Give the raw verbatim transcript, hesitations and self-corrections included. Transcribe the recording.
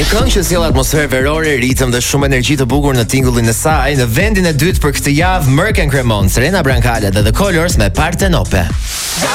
Një këngë që sjell atmosferë verore, ritëm dhe shumë energji të bukur në tingullin e saj. Në vendin e dytë për këtë javë, Merk and Cremon, Serena Brancale dhe The Colors me Partenope.